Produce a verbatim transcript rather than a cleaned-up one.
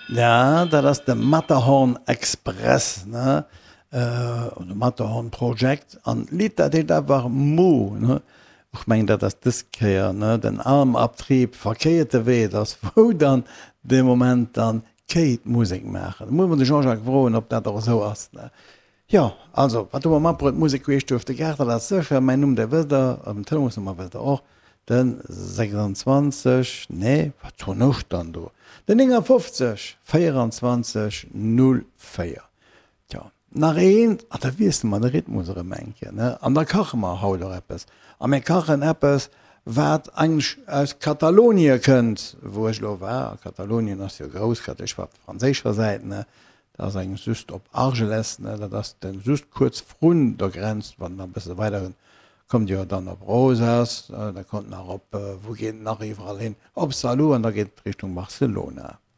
Ja, dat ass de Matterhorn Express ne äh, de Matterhorn Projekt an Lied dat dit awer mo ne. Ich mein dat das Diskeier ne den Armabtrieb verkeete weh das wo dann de moment dann Kate Musik machen. Mo man de Jean-Jacques Vroen op dat er so ass ne. Ja, also wat du mat Musik dufte Gerter dat secher mein um der Weder am Telefonnummer Weder och den sechsundzwanzig nee wat to noch dann du den enger fünfzig vierundzwanzig null vier. Tja nach een a der wiest man der Rhythmusere Menke ne an der Kachemer hauder Appes am en kachen Appes wat eng aus Katalonie kënnt wo ich lo war Katalonien ass jo Groskat ich war franzécher Seite ne da eng Syst op Argeles ne dat das den Syst kurz frun der Grenz wann der bisse weiteren kommt ja dann op Rosas, äh, da kommt nach op äh, wo geht nach überall hin op Salou an da geht Richtung Barcelona.